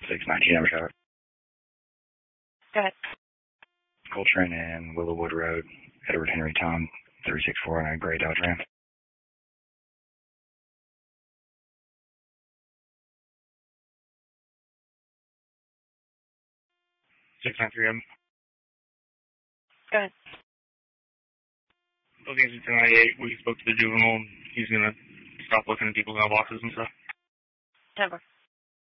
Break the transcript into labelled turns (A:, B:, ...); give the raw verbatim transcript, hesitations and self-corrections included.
A: six nineteen, I'm sure.
B: Go ahead.
A: Coltrane and Willowwood Road, Edward Henry Tom, three six four, and a gray Dodge Ram.
C: six nine three M.
B: Go ahead.
C: Looking at two ninety-eight, we spoke to the juvenile, and he's going to stop looking at people's mailboxes and stuff.
B: ten four.